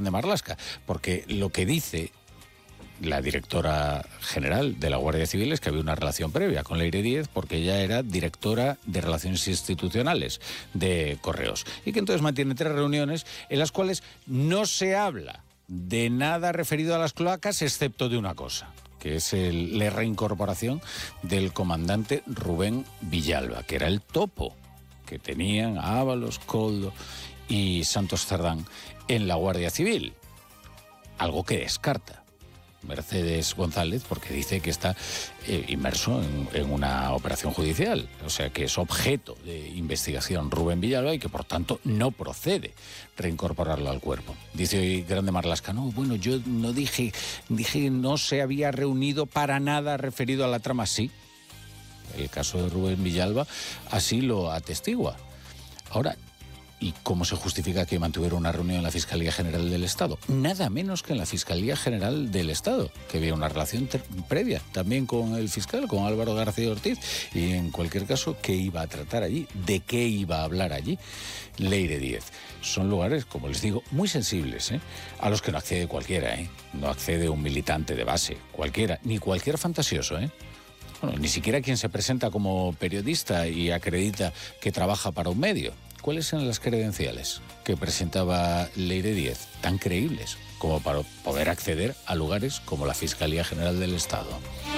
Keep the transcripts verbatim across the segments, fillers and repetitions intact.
Grande Marlaska, porque lo que dice la directora general de la Guardia Civil es que había una relación previa con Leire Díez porque ella era directora de Relaciones Institucionales de Correos y que entonces mantiene tres reuniones en las cuales no se habla de nada referido a las cloacas excepto de una cosa, que es el, la reincorporación del comandante Rubén Villalba, que era el topo que tenían Ábalos, Koldo y Santos Cerdán en la Guardia Civil, algo que descarta Mercedes González porque dice que está eh, inmerso en, en una operación judicial, o sea que es objeto de investigación Rubén Villalba y que por tanto no procede reincorporarlo al cuerpo. Dice hoy Grande Marlaska, no, bueno, yo no dije, dije que no se había reunido para nada referido a la trama, sí. El caso de Rubén Villalba así lo atestigua. Ahora, ¿y cómo se justifica que mantuviera una reunión en la Fiscalía General del Estado? Nada menos que en la Fiscalía General del Estado, que había una relación previa también con el fiscal, con Álvaro García Ortiz, y en cualquier caso, ¿qué iba a tratar allí? ¿De qué iba a hablar allí Leire Díez? Son lugares, como les digo, muy sensibles, ¿eh? A los que no accede cualquiera, ¿eh? No accede un militante de base, cualquiera, ni cualquier fantasioso, ¿eh? Bueno, ni siquiera quien se presenta como periodista y acredita que trabaja para un medio. ¿Cuáles eran las credenciales que presentaba Leire Díez, tan creíbles como para poder acceder a lugares como la Fiscalía General del Estado?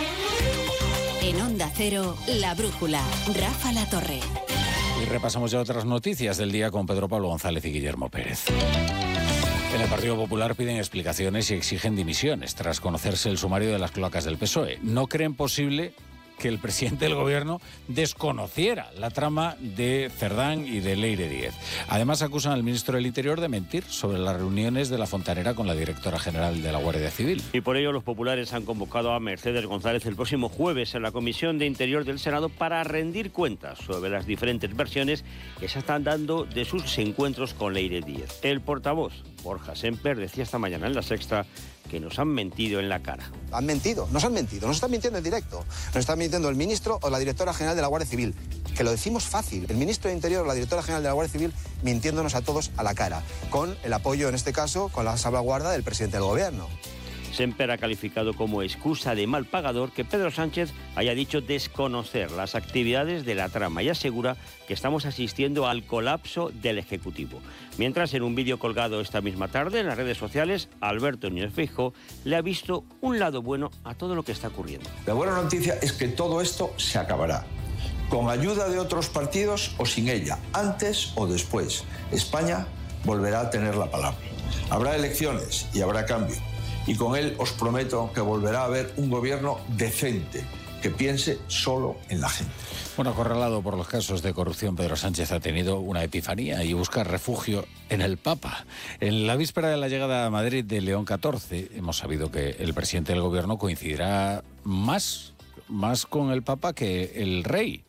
En Onda Cero, La Brújula, Rafa La Torre. Y repasamos ya otras noticias del día con Pedro Pablo González y Guillermo Pérez. En el Partido Popular piden explicaciones y exigen dimisiones tras conocerse el sumario de las cloacas del P S O E. No creen posible que el presidente del gobierno desconociera la trama de Cerdán y de Leire Díez. Además, acusan al ministro del Interior de mentir sobre las reuniones de la Fontanera con la directora general de la Guardia Civil. Y por ello los populares han convocado a Mercedes González el próximo jueves en la Comisión de Interior del Senado para rendir cuentas sobre las diferentes versiones que se están dando de sus encuentros con Leire Díez. El portavoz, Borja Semper, decía esta mañana en La Sexta que nos han mentido en la cara. Han mentido, nos han mentido, nos están mintiendo en directo. Nos están mintiendo el ministro o la directora general de la Guardia Civil, que lo decimos fácil. El ministro de Interior o la directora general de la Guardia Civil mintiéndonos a todos a la cara, con el apoyo, en este caso, con la salvaguarda del presidente del gobierno. Semper ha calificado como excusa de mal pagador que Pedro Sánchez haya dicho desconocer las actividades de la trama y asegura que estamos asistiendo al colapso del Ejecutivo. Mientras, en un vídeo colgado esta misma tarde en las redes sociales, Alberto Núñez Feijóo le ha visto un lado bueno a todo lo que está ocurriendo. La buena noticia es que todo esto se acabará. Con ayuda de otros partidos o sin ella, antes o después, España volverá a tener la palabra. Habrá elecciones y habrá cambio. Y con él os prometo que volverá a haber un gobierno decente, que piense solo en la gente. Bueno, acorralado por los casos de corrupción, Pedro Sánchez ha tenido una epifanía y busca refugio en el Papa. En la víspera de la llegada a Madrid de León catorce, hemos sabido que el presidente del gobierno coincidirá más, más con el Papa que el rey.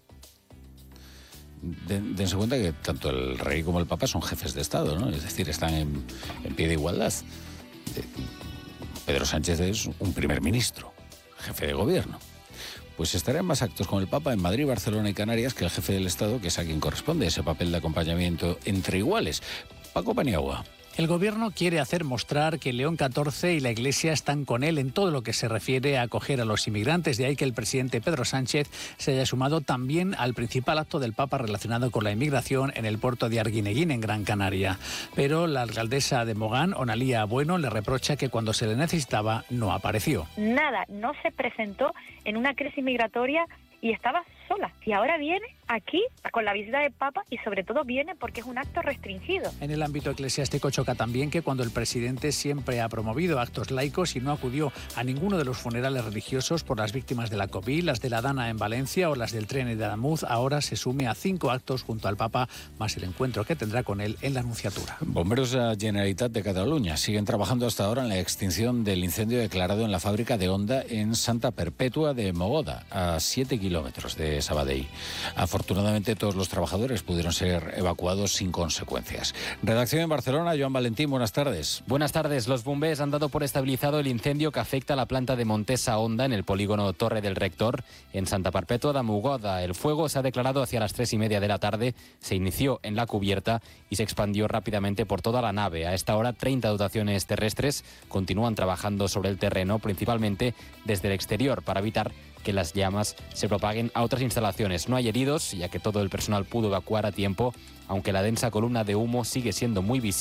Dense cuenta que tanto el rey como el Papa son jefes de Estado, ¿no? Es decir, están en, en pie de igualdad. Pedro Sánchez es un primer ministro, jefe de gobierno. Pues estará en más actos con el Papa en Madrid, Barcelona y Canarias que el jefe del Estado, que es a quien corresponde ese papel de acompañamiento entre iguales. Paco Paniagua. El gobierno quiere hacer mostrar que León catorce y la Iglesia están con él en todo lo que se refiere a acoger a los inmigrantes. De ahí que el presidente Pedro Sánchez se haya sumado también al principal acto del Papa relacionado con la inmigración en el puerto de Arguineguín, en Gran Canaria. Pero la alcaldesa de Mogán, Onalía Bueno, le reprocha que cuando se le necesitaba no apareció. Nada, no se presentó en una crisis migratoria y estaba sola. Y ahora viene aquí con la visita del Papa y sobre todo viene porque es un acto restringido. En el ámbito eclesiástico choca también que cuando el presidente siempre ha promovido actos laicos y no acudió a ninguno de los funerales religiosos por las víctimas de la COVID, las de la Dana en Valencia o las del tren de Adamuz, ahora se sume a cinco actos junto al Papa, más el encuentro que tendrá con él en la Anunciatura. Bomberos de la Generalitat de Cataluña siguen trabajando hasta ahora en la extinción del incendio declarado en la fábrica de Honda en Santa Perpètua de Mogoda, a siete kilómetros de Sabadell. Afortunadamente, afortunadamente todos los trabajadores pudieron ser evacuados sin consecuencias. Redacción en Barcelona, Joan Valentín, buenas tardes. Buenas tardes. Los bombers han dado por estabilizado el incendio que afecta a la planta de Montesa Honda en el polígono Torre del Rector, en Santa Perpètua de Mogoda. El fuego se ha declarado hacia las tres y media de la tarde, se inició en la cubierta y se expandió rápidamente por toda la nave. A esta hora, treinta dotaciones terrestres continúan trabajando sobre el terreno, principalmente desde el exterior, para evitar que las llamas se propaguen a otras instalaciones. No hay heridos, ya que todo el personal pudo evacuar a tiempo, aunque la densa columna de humo sigue siendo muy visible.